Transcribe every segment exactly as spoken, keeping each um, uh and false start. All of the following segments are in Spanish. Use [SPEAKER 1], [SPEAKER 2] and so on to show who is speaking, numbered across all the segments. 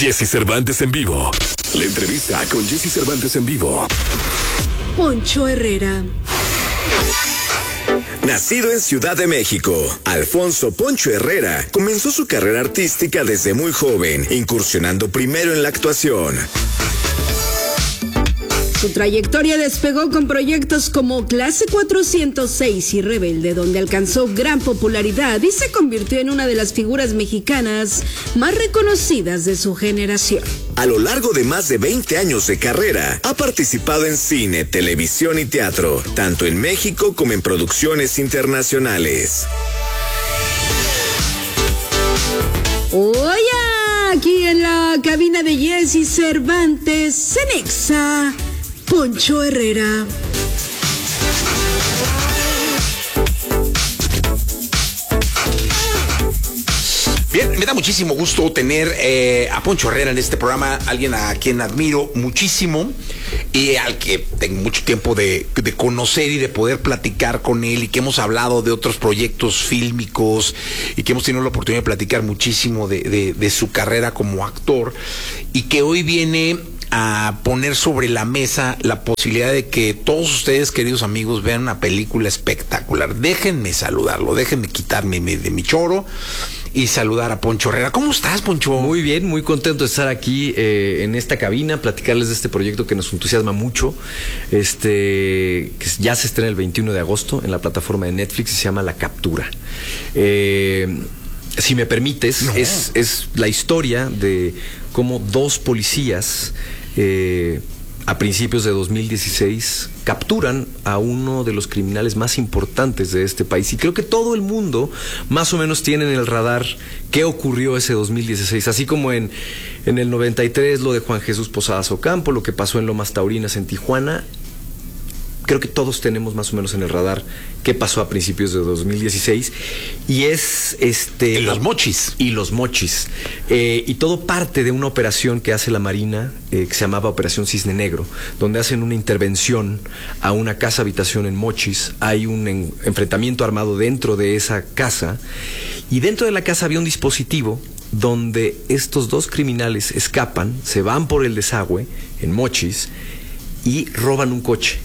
[SPEAKER 1] Jesse Cervantes en vivo. La entrevista con Jesse Cervantes en vivo.
[SPEAKER 2] Poncho Herrera.
[SPEAKER 3] Nacido en Ciudad de México, Alfonso Poncho Herrera comenzó su carrera artística desde muy joven, incursionando primero en la actuación.
[SPEAKER 2] Su trayectoria despegó con proyectos como Clase cuatrocientos seis y Rebelde, donde alcanzó gran popularidad y se convirtió en una de las figuras mexicanas más reconocidas de su generación.
[SPEAKER 3] A lo largo de más de veinte años de carrera, ha participado en cine, televisión y teatro, tanto en México como en producciones internacionales.
[SPEAKER 2] Oye, aquí en la cabina de Jesse Cervantes, Cenexa, Poncho Herrera.
[SPEAKER 4] Bien, me da muchísimo gusto tener eh, a Poncho Herrera en este programa, alguien a quien admiro muchísimo y al que tengo mucho tiempo de, de conocer y de poder platicar con él, y que hemos hablado de otros proyectos fílmicos y que hemos tenido la oportunidad de platicar muchísimo de, de, de su carrera como actor, y que hoy viene a poner sobre la mesa la posibilidad de que todos ustedes, queridos amigos, vean una película espectacular. Déjenme saludarlo, déjenme quitarme de mi choro y saludar a Poncho Herrera. ¿Cómo estás, Poncho?
[SPEAKER 5] Muy bien, muy contento de estar aquí eh, en esta cabina, platicarles de este proyecto que nos entusiasma mucho, este que ya se estrena el veintiuno de agosto en la plataforma de Netflix y se llama La Captura. Eh, si me permites, no. es, es la historia de cómo dos policías eh, a principios de dos mil dieciséis capturan a uno de los criminales más importantes de este país, y creo que todo el mundo más o menos tiene en el radar qué ocurrió ese dos mil dieciséis, así como en, en el noventa y tres lo de Juan Jesús Posadas Ocampo, lo que pasó en Lomas Taurinas en Tijuana. Creo que todos tenemos más o menos en el radar qué pasó a principios de dos mil dieciséis, y es este
[SPEAKER 4] y los mochis
[SPEAKER 5] y los mochis eh, y todo parte de una operación que hace la Marina eh, que se llamaba Operación Cisne Negro, donde hacen una intervención a una casa habitación en Mochis. Hay un en, enfrentamiento armado dentro de esa casa, y dentro de la casa había un dispositivo donde estos dos criminales escapan, se van por el desagüe en Mochis y roban un coche.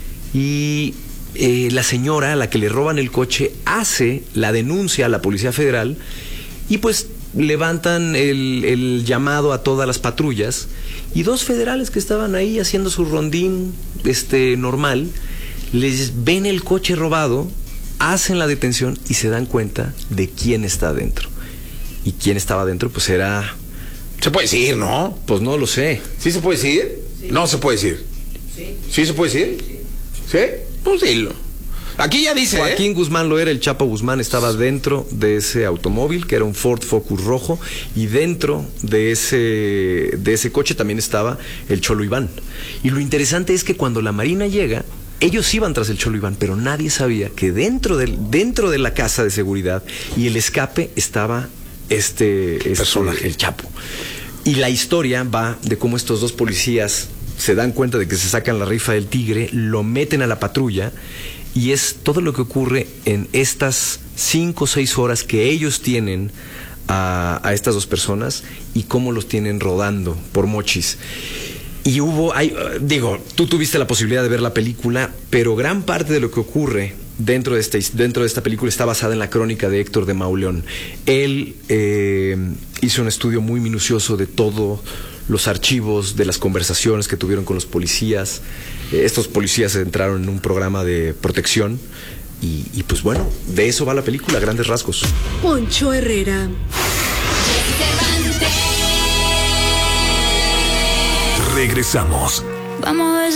[SPEAKER 5] Y eh, la señora a la que le roban el coche hace la denuncia a la Policía Federal, y pues levantan el, el llamado a todas las patrullas, y dos federales que estaban ahí haciendo su rondín este, normal, les ven el coche robado, hacen la detención y se dan cuenta de quién está adentro. Y quién estaba adentro, pues era...
[SPEAKER 4] Se puede decir, ¿no?
[SPEAKER 5] Pues no lo sé.
[SPEAKER 4] ¿Sí se puede decir? Sí. No se puede decir. Sí. ¿Sí se puede decir? Sí. ¿Sí? Pues dilo. Aquí ya dice,
[SPEAKER 5] Joaquín
[SPEAKER 4] ¿eh?
[SPEAKER 5] Guzmán lo era, el Chapo Guzmán estaba dentro de ese automóvil, que era un Ford Focus rojo, y dentro de ese, de ese coche también estaba el Cholo Iván. Y lo interesante es que cuando la Marina llega, ellos iban tras el Cholo Iván, pero nadie sabía que dentro, del, dentro de la casa de seguridad y el escape estaba este, este personaje, el Chapo. Y la historia va de cómo estos dos policías se dan cuenta de que se sacan la rifa del tigre, lo meten a la patrulla, y es todo lo que ocurre en estas cinco o seis horas que ellos tienen a, a estas dos personas, y cómo los tienen rodando por Mochis. Y hubo, hay, digo, tú tuviste la posibilidad de ver la película, pero gran parte de lo que ocurre dentro de, este, dentro de esta película está basada en la crónica de Héctor de Mauleón. Él eh, hizo un estudio muy minucioso de todo los archivos de las conversaciones que tuvieron con los policías. Eh, estos policías entraron en un programa de protección y, y pues bueno, de eso va la película, a grandes rasgos.
[SPEAKER 2] Poncho Herrera.
[SPEAKER 1] Regresamos.
[SPEAKER 6] Vamos a ver.